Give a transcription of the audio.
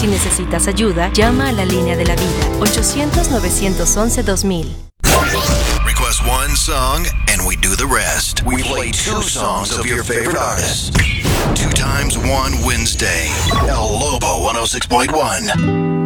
Si necesitas ayuda, llama a la línea de la vida, 800-911-2000. Request one song and we do the rest. We play two songs of your favorite artist. 2 times 1 Wednesday. El Lobo 106.1.